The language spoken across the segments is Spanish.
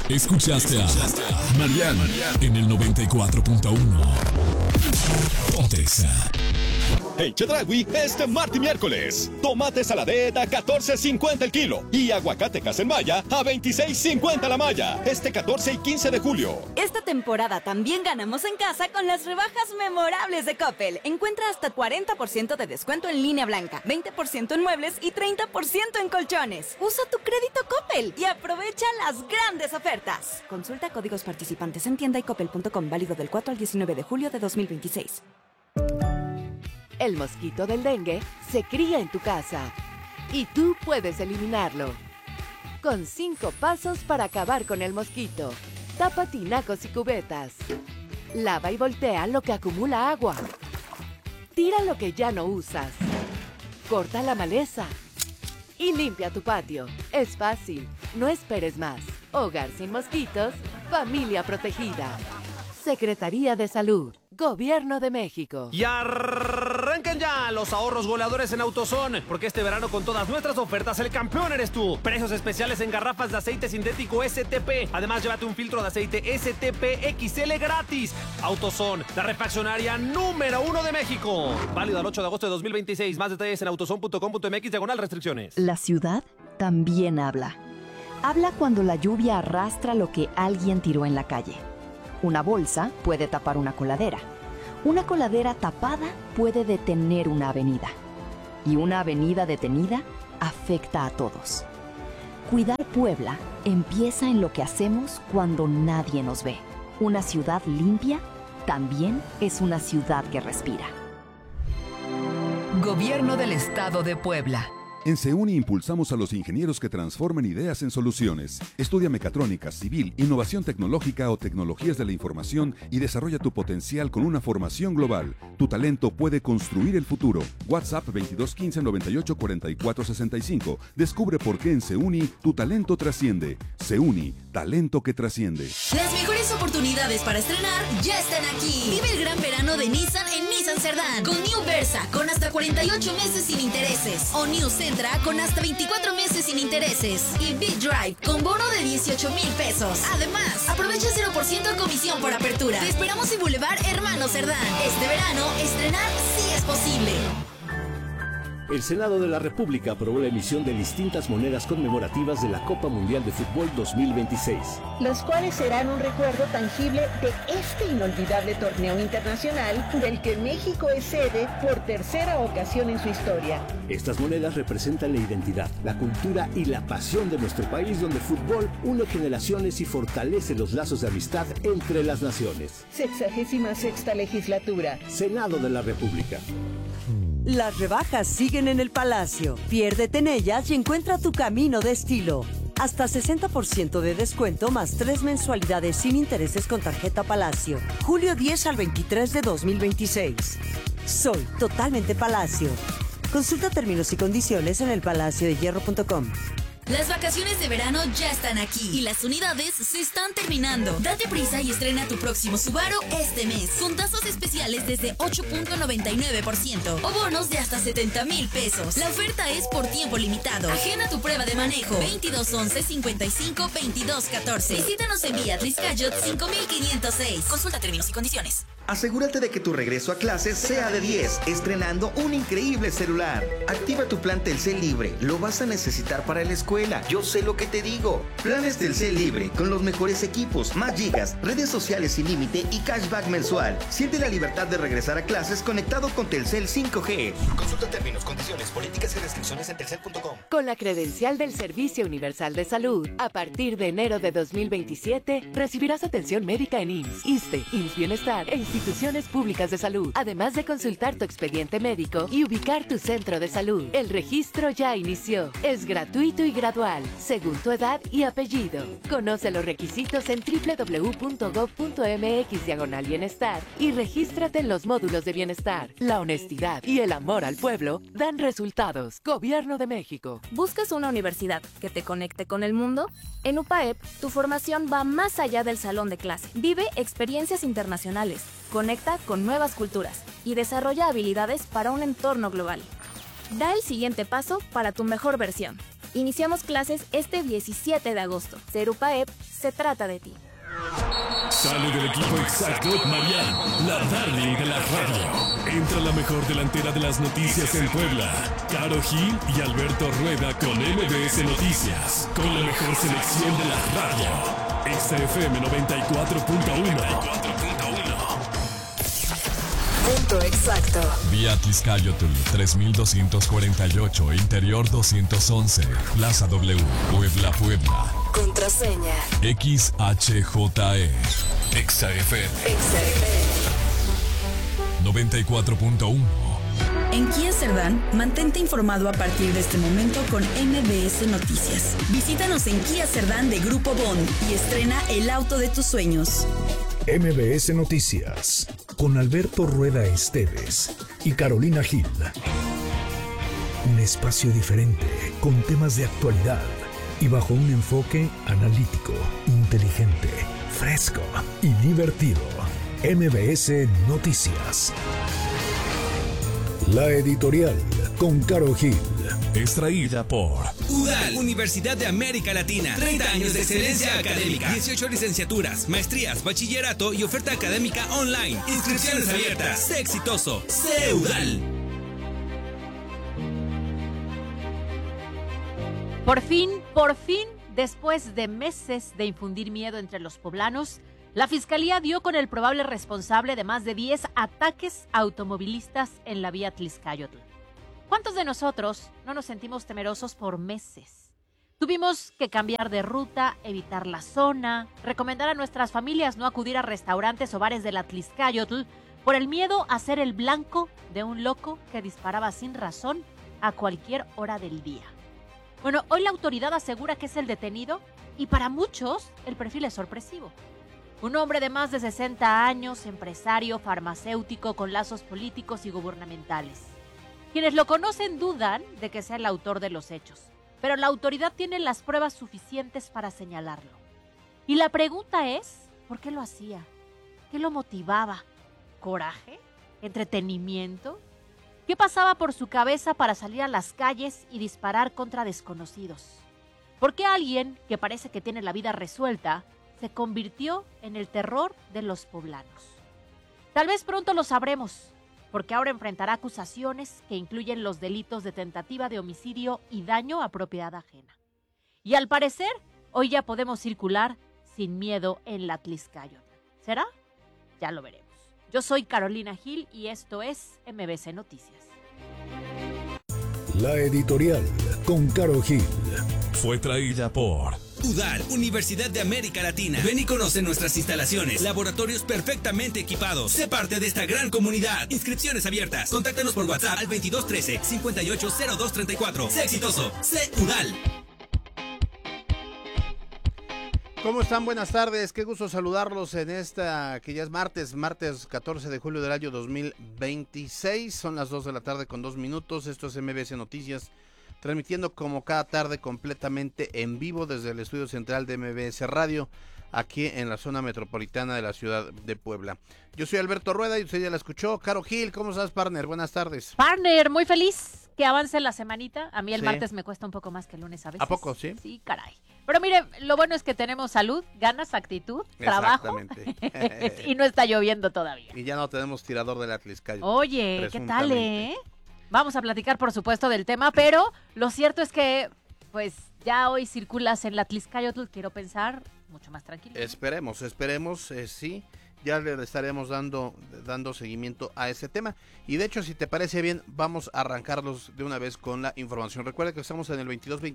Escuchaste a Mariana en el 94.1. Ponte Exa. En Chedraui, este martes y miércoles, tomate saladera a $14.50 el kilo y aguacate Casemaya a $26.50 la malla, este 14 y 15 de julio. Esta temporada también ganamos en casa con las rebajas memorables de Coppel. Encuentra hasta 40% de descuento en línea blanca, 20% en muebles y 30% en colchones. Usa tu crédito Coppel y aprovecha las grandes ofertas. Consulta códigos participantes en tienda y coppel.com, válido del 4 al 19 de julio de 2026. El mosquito del dengue se cría en tu casa y tú puedes eliminarlo. Con 5 pasos para acabar con el mosquito. Tapa tinacos y cubetas. Lava y voltea lo que acumula agua. Tira lo que ya no usas. Corta la maleza. Y limpia tu patio. Es fácil. No esperes más. Hogar sin mosquitos. Familia protegida. Secretaría de Salud. Gobierno de México. Y arrancan ya los ahorros goleadores en AutoZone, porque este verano con todas nuestras ofertas el campeón eres tú. Precios especiales en garrafas de aceite sintético STP. Además, llévate un filtro de aceite STP XL gratis. AutoZone, la refaccionaria número 1 de México. Válido al 8 de agosto de 2026. Más detalles en autozone.com.mx/restricciones. La ciudad también habla. Habla cuando la lluvia arrastra lo que alguien tiró en la calle. Una bolsa puede tapar una coladera. Una coladera tapada puede detener una avenida. Y una avenida detenida afecta a todos. Cuidar Puebla empieza en lo que hacemos cuando nadie nos ve. Una ciudad limpia también es una ciudad que respira. Gobierno del Estado de Puebla. En CEUNI impulsamos a los ingenieros que transformen ideas en soluciones. Estudia mecatrónica, civil, innovación tecnológica o tecnologías de la información y desarrolla tu potencial con una formación global. Tu talento puede construir el futuro. WhatsApp 2215 98 44 65. Descubre por qué en CEUNI tu talento trasciende. CEUNI, talento que trasciende. Las mejores oportunidades para estrenar ya están aquí. Vive el gran verano de Nissan en Nissan Cerdán. Con New Versa, con hasta 48 meses sin intereses. O New Sentra, con hasta 24 meses sin intereses. Y Big Drive, con bono de 18,000 pesos. Además, aprovecha 0% de comisión por apertura. Te esperamos en Boulevard Hermano Cerdán. Este verano, estrenar sí es posible. El Senado de la República aprobó la emisión de distintas monedas conmemorativas de la Copa Mundial de Fútbol 2026. Los cuales serán un recuerdo tangible de este inolvidable torneo internacional del que México es sede por tercera ocasión en su historia. Estas monedas representan la identidad, la cultura y la pasión de nuestro país, donde el fútbol une generaciones y fortalece los lazos de amistad entre las naciones. 66ª legislatura. Senado de la República. Las rebajas siguen en el Palacio. Piérdete en ellas y encuentra tu camino de estilo. Hasta 60% de descuento más 3 mensualidades sin intereses con tarjeta Palacio. Julio 10 al 23 de 2026. Soy totalmente Palacio. Consulta términos y condiciones en elpalaciodehierro.com. Las vacaciones de verano ya están aquí y las unidades se están terminando. Date prisa y estrena tu próximo Subaru este mes con tasas especiales desde 8.99% o bonos de hasta 70,000 pesos. La oferta es por tiempo limitado. Agenda tu prueba de manejo 2211-55-2214. Visítanos en Beatriz Cayot 5506. Consulta términos y condiciones. Asegúrate de que tu regreso a clases sea de 10, estrenando un increíble celular. Activa tu plan Telcel Libre, lo vas a necesitar para la escuela. Yo sé lo que te digo. Planes Telcel Libre, con los mejores equipos, más gigas, redes sociales sin límite y cashback mensual. Siente la libertad de regresar a clases conectado con Telcel 5G. Consulta términos, condiciones, políticas y restricciones en telcel.com. Con la credencial del Servicio Universal de Salud, a partir de enero de 2027, recibirás atención médica en IMSS, ISSSTE, IMSS Bienestar e instituciones públicas de salud, además de consultar tu expediente médico y ubicar tu centro de salud. El registro ya inició. Es gratuito y gradual, según tu edad y apellido. Conoce los requisitos en www.gov.mx/bienestar y regístrate en los módulos de bienestar. La honestidad y el amor al pueblo dan resultados. Gobierno de México. ¿Buscas una universidad que te conecte con el mundo? En UPAEP, tu formación va más allá del salón de clase. Vive experiencias internacionales, conecta con nuevas culturas y desarrolla habilidades para un entorno global. Da el siguiente paso para tu mejor versión. Iniciamos clases este 17 de agosto. Ser UPAEP se trata de ti. Sale del equipo exacto Marian, la darling de la radio. Entra la mejor delantera de las noticias en Puebla. Caro Gil y Alberto Rueda con MBS Noticias. Con la mejor selección de la radio. XFM 94.1. Punto exacto. Vía Atlixcayotl 3248, Interior 211, Plaza W, Puebla, Puebla. Contraseña. XHJE. XFM 94.1. En Kia Cerdán, mantente informado a partir de este momento con MBS Noticias. Visítanos en Kia Cerdán de Grupo Bond y estrena el auto de tus sueños. MBS Noticias, con Alberto Rueda Esteves y Carolina Gil. Un espacio diferente, con temas de actualidad y bajo un enfoque analítico, inteligente, fresco y divertido. MBS Noticias. La editorial con Caro Gil. Extraída por UDAL, Universidad de América Latina. 30 años de excelencia académica. 18 licenciaturas, maestrías, bachillerato y oferta académica online. Inscripciones abiertas. Sé exitoso. Sé UDAL. Por fin, después de meses de infundir miedo entre los poblanos, la Fiscalía dio con el probable responsable de más de 10 ataques automovilistas en la vía Atlixcayotl. ¿Cuántos de nosotros no nos sentimos temerosos por meses? Tuvimos que cambiar de ruta, evitar la zona, recomendar a nuestras familias no acudir a restaurantes o bares del Atlixcayotl por el miedo a ser el blanco de un loco que disparaba sin razón a cualquier hora del día. Bueno, hoy la autoridad asegura que es el detenido y para muchos el perfil es sorpresivo. Un hombre de más de 60 años, empresario, farmacéutico con lazos políticos y gubernamentales. Quienes lo conocen dudan de que sea el autor de los hechos, pero la autoridad tiene las pruebas suficientes para señalarlo. Y la pregunta es, ¿por qué lo hacía? ¿Qué lo motivaba? ¿Coraje? ¿Entretenimiento? ¿Qué pasaba por su cabeza para salir a las calles y disparar contra desconocidos? ¿Por qué alguien que parece que tiene la vida resuelta se convirtió en el terror de los poblanos? Tal vez pronto lo sabremos, porque ahora enfrentará acusaciones que incluyen los delitos de tentativa de homicidio y daño a propiedad ajena. Y al parecer, hoy ya podemos circular sin miedo en la Atlixcayotl. ¿Será? Ya lo veremos. Yo soy Carolina Gil y esto es MBC Noticias. La editorial con Caro Gil. Fue traída por UDAL, Universidad de América Latina. Ven y conoce nuestras instalaciones, laboratorios perfectamente equipados. Sé parte de esta gran comunidad. Inscripciones abiertas. Contáctanos por WhatsApp al 2213-580234. Sé exitoso. Sé UDAL. ¿Cómo están? Buenas tardes. Qué gusto saludarlos en esta, que ya es martes 14 de julio del año 2026. Son las 2 de la tarde con 2 minutos. Esto es MBS Noticias, transmitiendo como cada tarde completamente en vivo desde el estudio central de MBS Radio, aquí en la zona metropolitana de la ciudad de Puebla. Yo soy Alberto Rueda y usted ya la escuchó. Caro Gil, ¿cómo estás, partner? Buenas tardes. Partner, muy feliz que avance la semanita. A mí el martes me cuesta un poco más que el lunes a veces. ¿A poco, sí? Sí, caray. Pero mire, lo bueno es que tenemos salud, ganas, actitud, trabajo. Exactamente. Y no está lloviendo todavía. Y ya no tenemos tirador del Atlixcayotl. Oye, ¿qué tal, Vamos a platicar, por supuesto, del tema, pero lo cierto es que, pues, ya hoy circulas en la Atlixcayotl, quiero pensar, mucho más tranquilo. Esperemos, sí. Ya le estaremos dando seguimiento a ese tema. Y de hecho, si te parece bien, vamos a arrancarlos de una vez con la información. Recuerda que estamos en el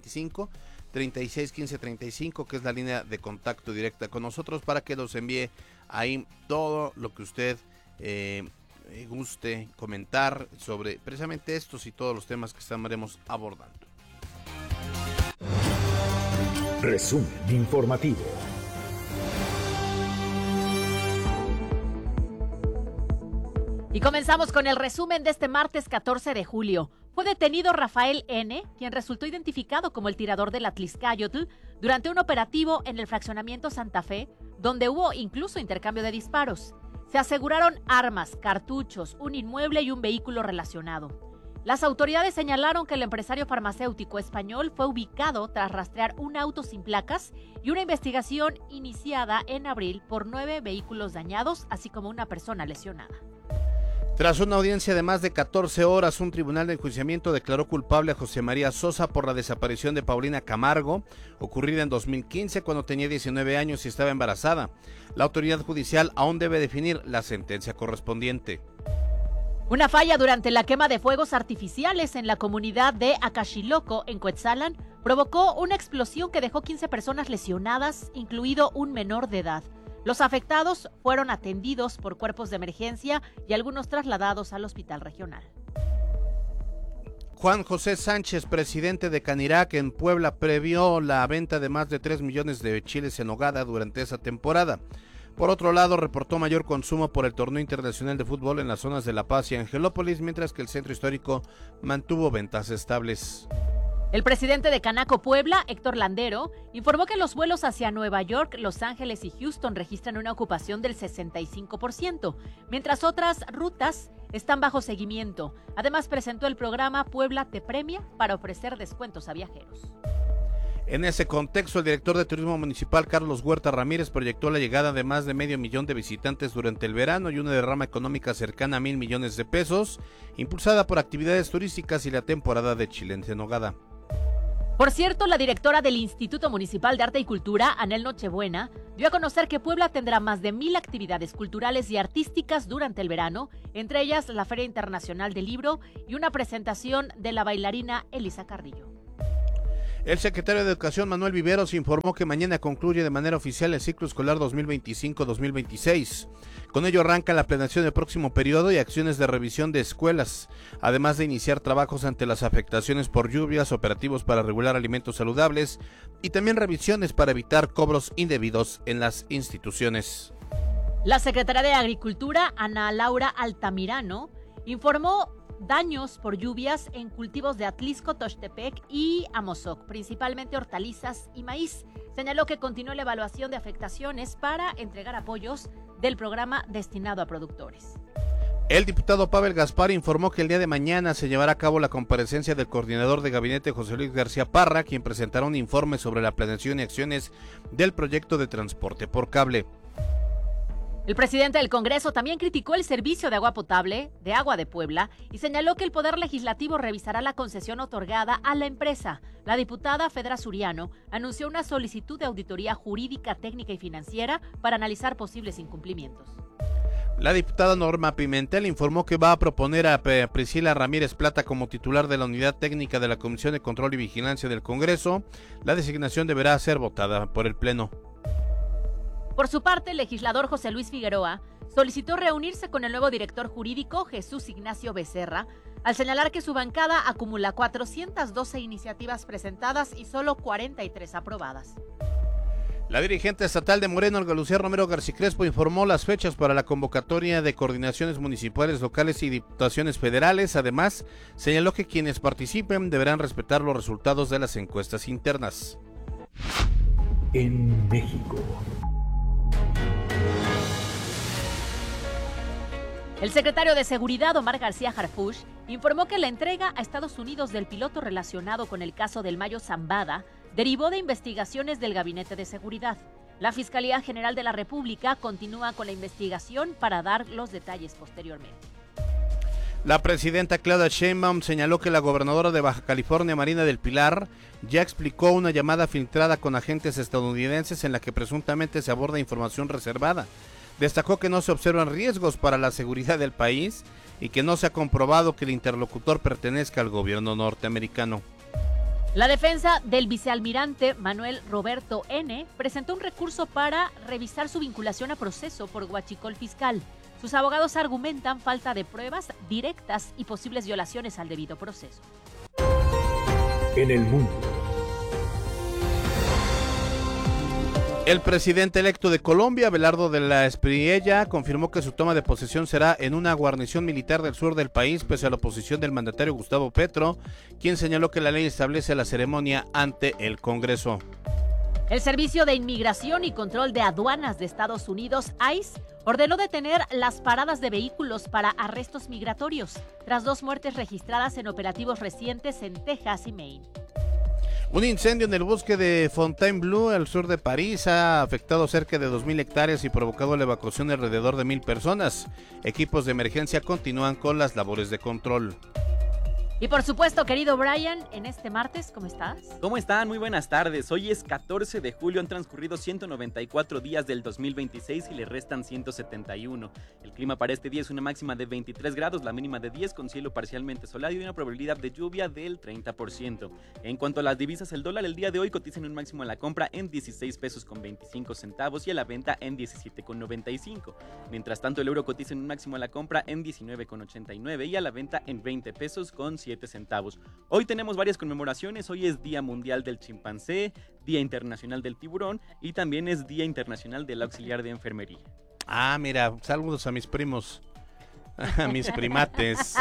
2225-361535, que es la línea de contacto directa con nosotros, para que nos envíe ahí todo lo que usted guste comentar sobre precisamente estos y todos los temas que estaremos abordando. Resumen informativo. Y comenzamos con el resumen de este martes 14 de julio. Fue detenido Rafael N., quien resultó identificado como el tirador del Atlixcayotl durante un operativo en el fraccionamiento Santa Fe, donde hubo incluso intercambio de disparos. Se aseguraron armas, cartuchos, un inmueble y un vehículo relacionado. Las autoridades señalaron que el empresario farmacéutico español fue ubicado tras rastrear un auto sin placas y una investigación iniciada en abril por 9 vehículos dañados, así como una persona lesionada. Tras una audiencia de más de 14 horas, un tribunal de enjuiciamiento declaró culpable a José María Sosa por la desaparición de Paulina Camargo, ocurrida en 2015 cuando tenía 19 años y estaba embarazada. La autoridad judicial aún debe definir la sentencia correspondiente. Una falla durante la quema de fuegos artificiales en la comunidad de Acaxiloco, en Cuetzalan, provocó una explosión que dejó 15 personas lesionadas, incluido un menor de edad. Los afectados fueron atendidos por cuerpos de emergencia y algunos trasladados al hospital regional. Juan José Sánchez, presidente de Canirac en Puebla, previó la venta de más de 3 millones de chiles en nogada durante esa temporada. Por otro lado, reportó mayor consumo por el torneo internacional de fútbol en las zonas de La Paz y Angelópolis, mientras que el centro histórico mantuvo ventas estables. El presidente de Canaco Puebla, Héctor Landero, informó que los vuelos hacia Nueva York, Los Ángeles y Houston registran una ocupación del 65%, mientras otras rutas están bajo seguimiento. Además, presentó el programa Puebla Te Premia para ofrecer descuentos a viajeros. En ese contexto, el director de Turismo Municipal, Carlos Huerta Ramírez, proyectó la llegada de más de 500,000 de visitantes durante el verano y una derrama económica cercana a 1,000 millones de pesos, impulsada por actividades turísticas y la temporada de chiles en nogada. Por cierto, la directora del Instituto Municipal de Arte y Cultura, Anel Nochebuena, dio a conocer que Puebla tendrá más de 1,000 actividades culturales y artísticas durante el verano, entre ellas la Feria Internacional del Libro y una presentación de la bailarina Elisa Carrillo. El secretario de Educación, Manuel Viveros, informó que mañana concluye de manera oficial el ciclo escolar 2025-2026. Con ello arranca la planeación del próximo periodo y acciones de revisión de escuelas, además de iniciar trabajos ante las afectaciones por lluvias, operativos para regular alimentos saludables y también revisiones para evitar cobros indebidos en las instituciones. La secretaria de Agricultura, Ana Laura Altamirano, informó daños por lluvias en cultivos de Atlisco, Toxtepec y Amozoc, principalmente hortalizas y maíz. Señaló que continúa la evaluación de afectaciones para entregar apoyos del programa destinado a productores. El diputado Pavel Gaspar informó que el día de mañana se llevará a cabo la comparecencia del coordinador de gabinete José Luis García Parra, quien presentará un informe sobre la planeación y acciones del proyecto de transporte por cable. El presidente del Congreso también criticó el servicio de agua potable de Agua de Puebla y señaló que el Poder Legislativo revisará la concesión otorgada a la empresa. La diputada Fedra Suriano anunció una solicitud de auditoría jurídica, técnica y financiera para analizar posibles incumplimientos. La diputada Norma Pimentel informó que va a proponer a Priscila Ramírez Plata como titular de la Unidad Técnica de la Comisión de Control y Vigilancia del Congreso. La designación deberá ser votada por el Pleno. Por su parte, el legislador José Luis Figueroa solicitó reunirse con el nuevo director jurídico Jesús Ignacio Becerra, al señalar que su bancada acumula 412 iniciativas presentadas y solo 43 aprobadas. La dirigente estatal de Morena, Olga Lucía Romero García Crespo, informó las fechas para la convocatoria de coordinaciones municipales, locales y diputaciones federales. Además, señaló que quienes participen deberán respetar los resultados de las encuestas internas. En México. El secretario de Seguridad, Omar García Harfuch, informó que la entrega a Estados Unidos del piloto relacionado con el caso del Mayo Zambada derivó de investigaciones del Gabinete de Seguridad. La Fiscalía General de la República continúa con la investigación para dar los detalles posteriormente. La presidenta Claudia Sheinbaum señaló que la gobernadora de Baja California, Marina del Pilar, ya explicó una llamada filtrada con agentes estadounidenses en la que presuntamente se aborda información reservada. Destacó que no se observan riesgos para la seguridad del país y que no se ha comprobado que el interlocutor pertenezca al gobierno norteamericano. La defensa del vicealmirante Manuel Roberto N. presentó un recurso para revisar su vinculación a proceso por huachicol fiscal. Sus abogados argumentan falta de pruebas directas y posibles violaciones al debido proceso. En el mundo. El presidente electo de Colombia, Abelardo de la Espriella, confirmó que su toma de posesión será en una guarnición militar del sur del país, pese a la oposición del mandatario Gustavo Petro, quien señaló que la ley establece la ceremonia ante el Congreso. El Servicio de Inmigración y Control de Aduanas de Estados Unidos, ICE, ordenó detener las paradas de vehículos para arrestos migratorios, tras 2 muertes registradas en operativos recientes en Texas y Maine. Un incendio en el bosque de Fontainebleau, al sur de París, ha afectado cerca de 2.000 hectáreas y provocado la evacuación de alrededor de 1,000 personas. Equipos de emergencia continúan con las labores de control. Y por supuesto, querido Brian, en este martes, ¿cómo estás? ¿Cómo están? Muy buenas tardes. Hoy es 14 de julio, han transcurrido 194 días del 2026 y le restan 171. El clima para este día es una máxima de 23 grados, la mínima de 10 con cielo parcialmente soleado y una probabilidad de lluvia del 30%. En cuanto a las divisas, el dólar el día de hoy cotiza en un máximo en la compra en 16 pesos con 25 centavos y a la venta en 17 con 95. Mientras tanto, el euro cotiza en un máximo en la compra en 19 con 89 y a la venta en 20 pesos con 7 centavos. Hoy tenemos varias conmemoraciones. Hoy es Día Mundial del Chimpancé, Día Internacional del Tiburón y también es Día Internacional del Auxiliar de Enfermería. Ah, mira, saludos a mis primos, a mis primates.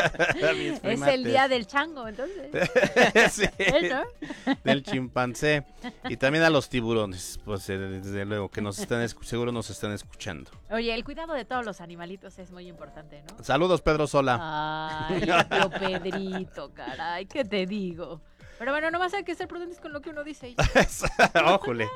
Es el día del chango, entonces. Sí, del chimpancé. Y también a los tiburones, pues desde luego que seguro nos están escuchando. Oye, el cuidado de todos los animalitos es muy importante, ¿no? Saludos, Pedro Sola. Ay, tío Pedrito, caray, ¿qué te digo? Pero bueno, nomás hay que ser prudentes con lo que uno dice. Ójole.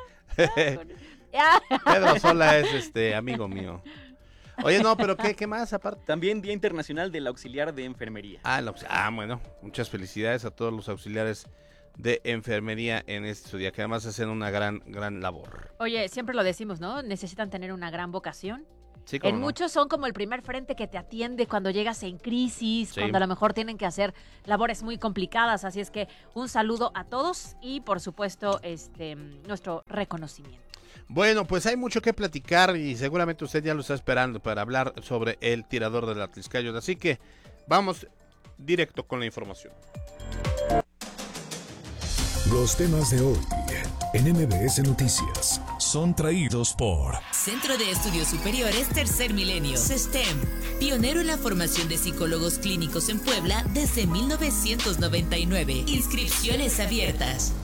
Pedro Sola es amigo mío. Oye, no, pero ¿qué más aparte? También Día Internacional del Auxiliar de Enfermería. Bueno, muchas felicidades a todos los auxiliares de enfermería en este día, que además hacen una gran labor. Oye, siempre lo decimos, ¿no? Necesitan tener una gran vocación. Sí, en muchos son como el primer frente que te atiende cuando llegas en crisis, sí, cuando a lo mejor tienen que hacer labores muy complicadas, así es que un saludo a todos y por supuesto nuestro reconocimiento. Bueno, pues hay mucho que platicar y seguramente usted ya lo está esperando para hablar sobre el tirador del Atliscayos, así que vamos directo con la información. Los temas de hoy en MBS Noticias son traídos por Centro de Estudios Superiores Tercer Milenio, CESTEM, pionero en la formación de psicólogos clínicos en Puebla desde 1999. Inscripciones abiertas.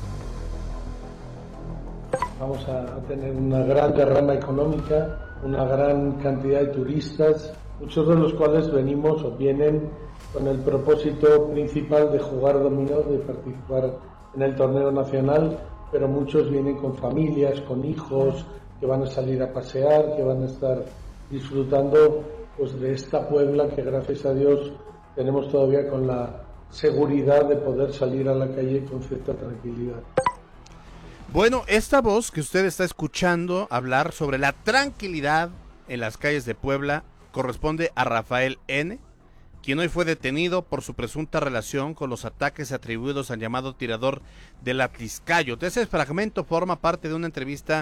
Vamos a tener una gran derrama económica, una gran cantidad de turistas, muchos de los cuales venimos o vienen con el propósito principal de jugar dominó, de participar en el torneo nacional, pero muchos vienen con familias, con hijos, que van a salir a pasear, que van a estar disfrutando pues de esta Puebla que gracias a Dios tenemos todavía con la seguridad de poder salir a la calle con cierta tranquilidad. Bueno, esta voz que usted está escuchando hablar sobre la tranquilidad en las calles de Puebla corresponde a Rafael N., quien hoy fue detenido por su presunta relación con los ataques atribuidos al llamado tirador del Atliscayo. Ese fragmento forma parte de una entrevista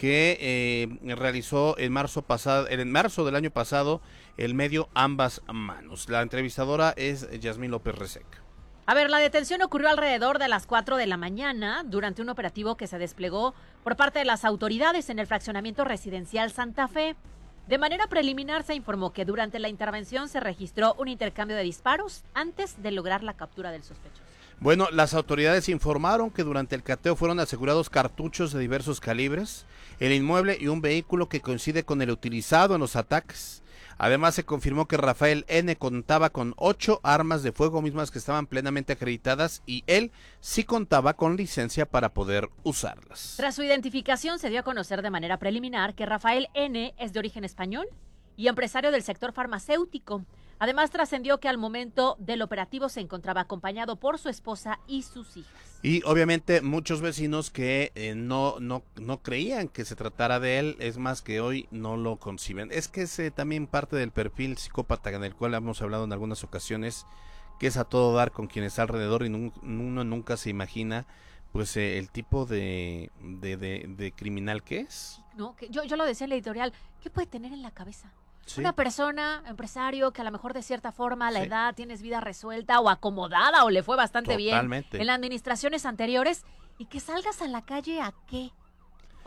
que realizó en marzo del año pasado el medio Ambas Manos. La entrevistadora es Yasmín López Resec. A ver, la detención ocurrió alrededor de las 4 de la mañana durante un operativo que se desplegó por parte de las autoridades en el fraccionamiento residencial Santa Fe. De manera preliminar se informó que durante la intervención se registró un intercambio de disparos antes de lograr la captura del sospechoso. Bueno, las autoridades informaron que durante el cateo fueron asegurados cartuchos de diversos calibres, el inmueble y un vehículo que coincide con el utilizado en los ataques. Además, se confirmó que Rafael N. contaba con 8 armas de fuego, mismas que estaban plenamente acreditadas, y él sí contaba con licencia para poder usarlas. Tras su identificación, se dio a conocer de manera preliminar que Rafael N. es de origen español y empresario del sector farmacéutico. Además, trascendió que al momento del operativo se encontraba acompañado por su esposa y sus hijas. Y obviamente muchos vecinos que no creían que se tratara de él, es más que hoy no lo conciben. Es que es también parte del perfil psicópata en el cual hemos hablado en algunas ocasiones, que es a todo dar con quien está alrededor y uno nunca se imagina pues el tipo de criminal que es. No, que yo lo decía en la editorial, ¿qué puede tener en la cabeza? Sí. Una persona, empresario, que a lo mejor de cierta forma a la edad tienes vida resuelta o acomodada o le fue bastante Totalmente bien en las administraciones anteriores y que salgas a la calle ¿a qué?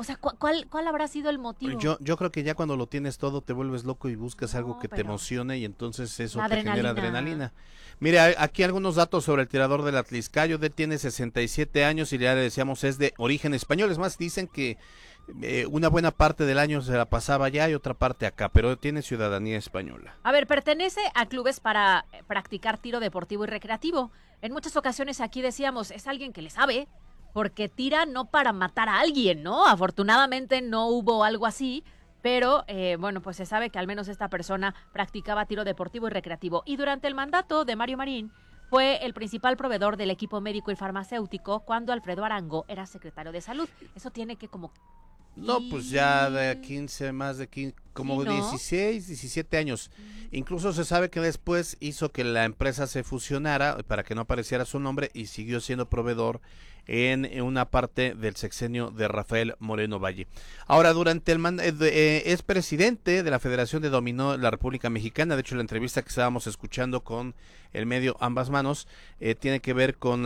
O sea, ¿cuál habrá sido el motivo? Yo creo que ya cuando lo tienes todo te vuelves loco y buscas algo que te emocione y entonces eso te genera adrenalina. Mira, aquí algunos datos sobre el tirador del Atliscayo. Tiene 67 años y ya le decíamos es de origen español. Es más, dicen que una buena parte del año se la pasaba allá y otra parte acá, pero tiene ciudadanía española. A ver, pertenece a clubes para practicar tiro deportivo y recreativo. En muchas ocasiones aquí decíamos, es alguien que le sabe, porque tira no para matar a alguien, ¿no? Afortunadamente no hubo algo así, pero bueno, pues se sabe que al menos esta persona practicaba tiro deportivo y recreativo. Y durante el mandato de Mario Marín, fue el principal proveedor del equipo médico y farmacéutico cuando Alfredo Arango era secretario de Salud. Eso tiene que como... No, pues ya de 15, más de 15, como sí, ¿no? 16, 17 años. Incluso se sabe que después hizo que la empresa se fusionara para que no apareciera su nombre y siguió siendo proveedor en una parte del sexenio de Rafael Moreno Valle. Ahora, durante el es presidente de la Federación de Dominó de la República Mexicana. De hecho, la entrevista que estábamos escuchando con el medio Ambas Manos tiene que ver con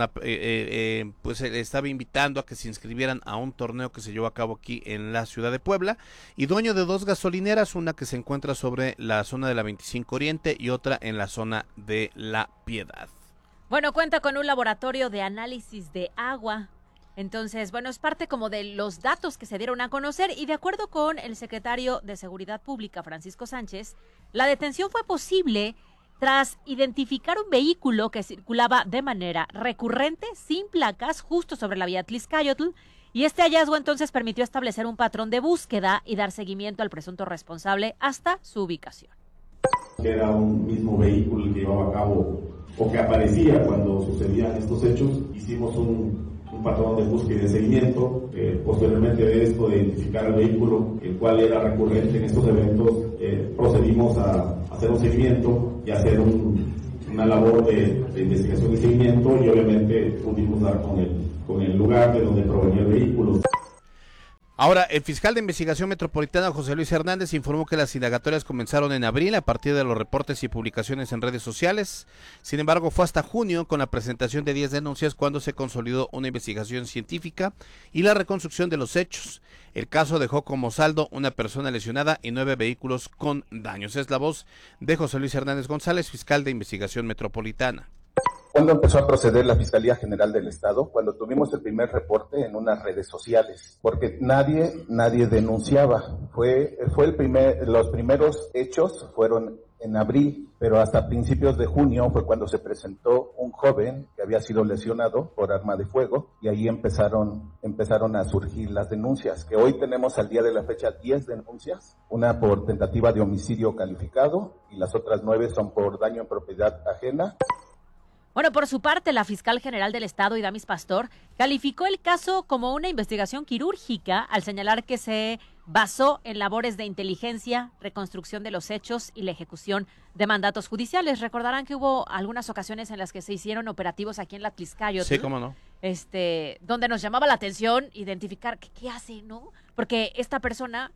pues estaba invitando a que se inscribieran a un torneo que se llevó a cabo aquí en la ciudad de Puebla, y dueño de 2 gasolineras, una que se encuentra sobre la zona de la 25 Oriente y otra en la zona de La Piedad. Bueno, cuenta con un laboratorio de análisis de agua. Entonces, bueno, es parte como de los datos que se dieron a conocer, y de acuerdo con el secretario de Seguridad Pública, Francisco Sánchez, la detención fue posible tras identificar un vehículo que circulaba de manera recurrente, sin placas, justo sobre la vía Atlixcáyotl, y este hallazgo entonces permitió establecer un patrón de búsqueda y dar seguimiento al presunto responsable hasta su ubicación. Era un mismo vehículo el que llevaba a cabo o que aparecía cuando sucedían estos hechos. Hicimos un patrón de búsqueda y de seguimiento. Posteriormente de esto, de identificar el vehículo, el cual era recurrente en estos eventos, procedimos a hacer un seguimiento y hacer una labor de investigación y seguimiento, y obviamente pudimos dar con el lugar de donde provenía el vehículo. Ahora, el fiscal de investigación metropolitana, José Luis Hernández, informó que las indagatorias comenzaron en abril a partir de los reportes y publicaciones en redes sociales. Sin embargo, fue hasta junio, con la presentación de 10 denuncias, cuando se consolidó una investigación científica y la reconstrucción de los hechos. El caso dejó como saldo una persona lesionada y 9 vehículos con daños. Es la voz de José Luis Hernández González, fiscal de investigación metropolitana. ¿Cuándo empezó a proceder la Fiscalía General del Estado? Cuando tuvimos el primer reporte en unas redes sociales, porque nadie denunciaba. Los primeros hechos fueron en abril, pero hasta principios de junio fue cuando se presentó un joven que había sido lesionado por arma de fuego, y ahí empezaron a surgir las denuncias, que hoy tenemos al día de la fecha 10 denuncias, una por tentativa de homicidio calificado y las otras 9 son por daño en propiedad ajena. Bueno, por su parte, la fiscal general del Estado, Idamis Pastor, calificó el caso como una investigación quirúrgica al señalar que se basó en labores de inteligencia, reconstrucción de los hechos y la ejecución de mandatos judiciales. Recordarán que hubo algunas ocasiones en las que se hicieron operativos aquí en la Atlixcáyotl. Sí, cómo no. Donde nos llamaba la atención identificar qué hace, ¿no? Porque esta persona...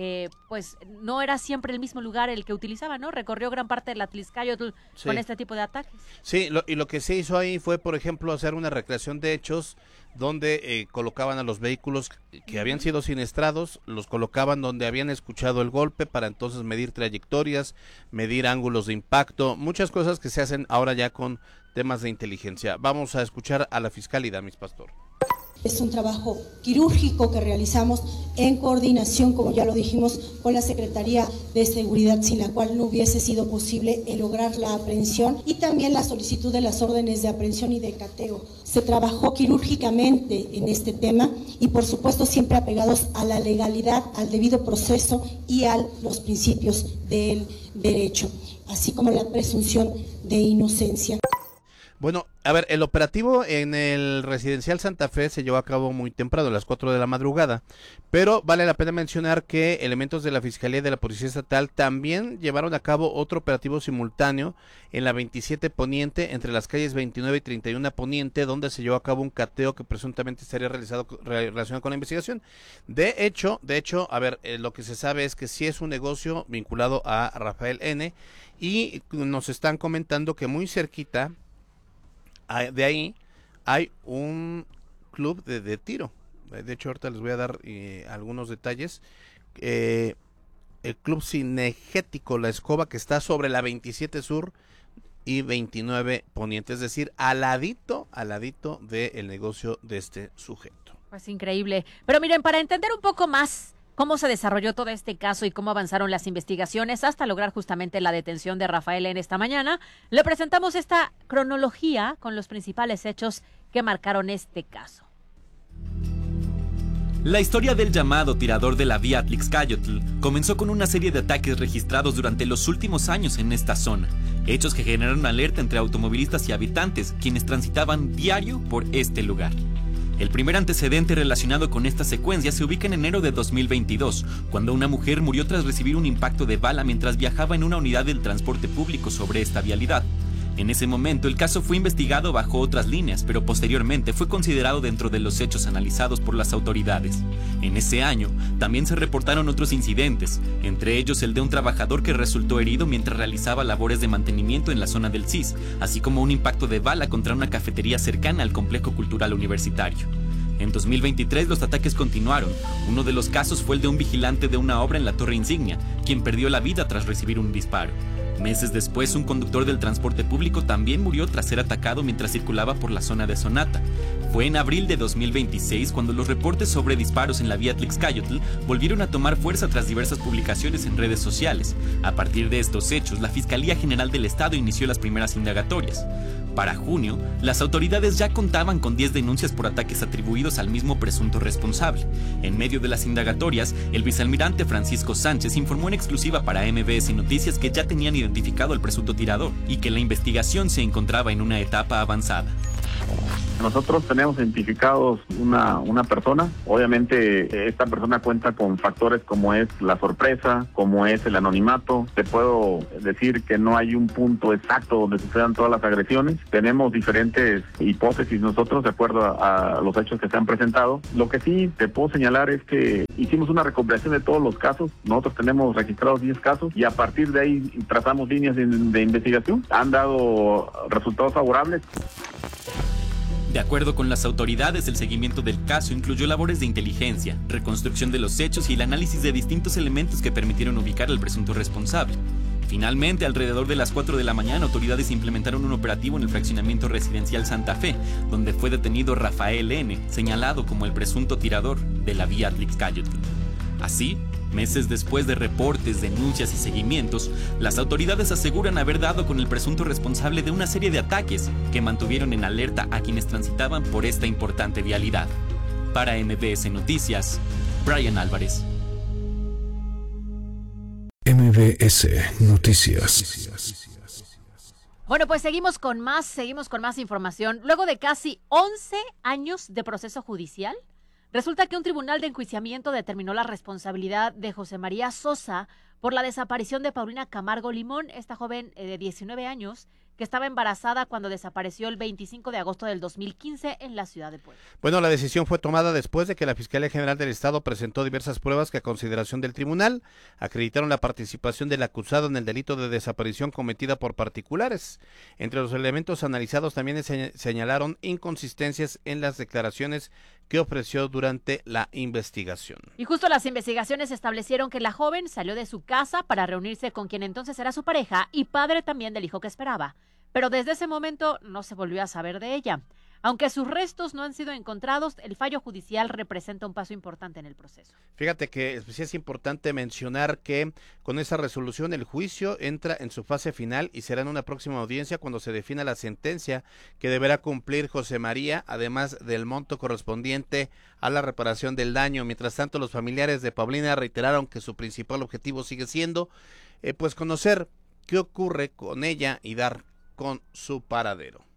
pues no era siempre el mismo lugar el que utilizaba, ¿no? Recorrió gran parte de la Atlixcáyotl con este tipo de ataques. Sí, lo que se hizo ahí fue, por ejemplo, hacer una recreación de hechos donde colocaban a los vehículos que habían sido siniestrados, los colocaban donde habían escuchado el golpe para entonces medir trayectorias, medir ángulos de impacto, muchas cosas que se hacen ahora ya con temas de inteligencia. Vamos a escuchar a la fiscal Idamis Pastor. Es un trabajo quirúrgico que realizamos en coordinación, como ya lo dijimos, con la Secretaría de Seguridad, sin la cual no hubiese sido posible lograr la aprehensión, y también la solicitud de las órdenes de aprehensión y de cateo. Se trabajó quirúrgicamente en este tema y, por supuesto, siempre apegados a la legalidad, al debido proceso y a los principios del derecho, así como la presunción de inocencia. Bueno, a ver, el operativo en el Residencial Santa Fe se llevó a cabo muy temprano, a las 4 de la madrugada, pero vale la pena mencionar que elementos de la Fiscalía y de la Policía Estatal también llevaron a cabo otro operativo simultáneo en la 27 Poniente, entre las calles 29 y 31 Poniente, donde se llevó a cabo un cateo que presuntamente estaría relacionado con la investigación. De hecho, a ver, lo que se sabe es que sí es un negocio vinculado a Rafael N., y nos están comentando que muy cerquita de ahí hay un club de tiro. de hecho ahorita les voy a dar algunos detalles. El Club Cinegético La Escoba, que está sobre la 27 Sur y 29 Poniente, es decir, al ladito del negocio de este sujeto. Pues increíble. Pero miren, para entender un poco más cómo se desarrolló todo este caso y cómo avanzaron las investigaciones hasta lograr justamente la detención de Rafael N. esta mañana, le presentamos esta cronología con los principales hechos que marcaron este caso. La historia del llamado tirador de la vía Atlixcáyotl comenzó con una serie de ataques registrados durante los últimos años en esta zona, hechos que generaron alerta entre automovilistas y habitantes, quienes transitaban diario por este lugar. El primer antecedente relacionado con esta secuencia se ubica en enero de 2022, cuando una mujer murió tras recibir un impacto de bala mientras viajaba en una unidad del transporte público sobre esta vialidad. En ese momento, el caso fue investigado bajo otras líneas, pero posteriormente fue considerado dentro de los hechos analizados por las autoridades. En ese año, también se reportaron otros incidentes, entre ellos el de un trabajador que resultó herido mientras realizaba labores de mantenimiento en la zona del CIS, así como un impacto de bala contra una cafetería cercana al complejo cultural universitario. En 2023 los ataques continuaron. Uno de los casos fue el de un vigilante de una obra en la Torre Insignia, quien perdió la vida tras recibir un disparo. Meses después, un conductor del transporte público también murió tras ser atacado mientras circulaba por la zona de Sonata. Fue en abril de 2026 cuando los reportes sobre disparos en la vía Atlixcáyotl volvieron a tomar fuerza tras diversas publicaciones en redes sociales. A partir de estos hechos, la Fiscalía General del Estado inició las primeras indagatorias. Para junio, las autoridades ya contaban con 10 denuncias por ataques atribuidos al mismo presunto responsable. En medio de las indagatorias, el vicealmirante Francisco Sánchez informó en exclusiva para MBS Noticias que ya tenían identificado al presunto tirador y que la investigación se encontraba en una etapa avanzada. Nosotros tenemos identificados una persona. Obviamente esta persona cuenta con factores como es la sorpresa, como es el anonimato. Te puedo decir que no hay un punto exacto donde sucedan todas las agresiones. Tenemos diferentes hipótesis nosotros de acuerdo a los hechos que se han presentado. Lo que sí te puedo señalar es que hicimos una recopilación de todos los casos. Nosotros tenemos registrados 10 casos y a partir de ahí trazamos líneas de investigación. Han dado resultados favorables. De acuerdo con las autoridades, el seguimiento del caso incluyó labores de inteligencia, reconstrucción de los hechos y el análisis de distintos elementos que permitieron ubicar al presunto responsable. Finalmente, alrededor de las 4 de la mañana, autoridades implementaron un operativo en el fraccionamiento residencial Santa Fe, donde fue detenido Rafael N., señalado como el presunto tirador de la vía Atlixcáyotl. Así, meses después de reportes, denuncias y seguimientos, las autoridades aseguran haber dado con el presunto responsable de una serie de ataques que mantuvieron en alerta a quienes transitaban por esta importante vialidad. Para MBS Noticias, Brian Álvarez. MBS Noticias. Bueno, pues seguimos con más información. Luego de casi 11 años de proceso judicial, resulta que un tribunal de enjuiciamiento determinó la responsabilidad de José María Sosa por la desaparición de Paulina Camargo Limón, esta joven de 19 años que estaba embarazada cuando desapareció el 25 de agosto del 2015 en la ciudad de Puebla. Bueno, la decisión fue tomada después de que la Fiscalía General del Estado presentó diversas pruebas que a consideración del tribunal acreditaron la participación del acusado en el delito de desaparición cometida por particulares. Entre los elementos analizados también señalaron inconsistencias en las declaraciones que ofreció durante la investigación. Y justo las investigaciones establecieron que la joven salió de su casa para reunirse con quien entonces era su pareja y padre también del hijo que esperaba. Pero desde ese momento no se volvió a saber de ella. Aunque sus restos no han sido encontrados, el fallo judicial representa un paso importante en el proceso. Fíjate que sí es importante mencionar que con esa resolución el juicio entra en su fase final y será en una próxima audiencia cuando se defina la sentencia que deberá cumplir José María, además del monto correspondiente a la reparación del daño. Mientras tanto, los familiares de Paulina reiteraron que su principal objetivo sigue siendo pues conocer qué ocurre con ella y dar con su paradero.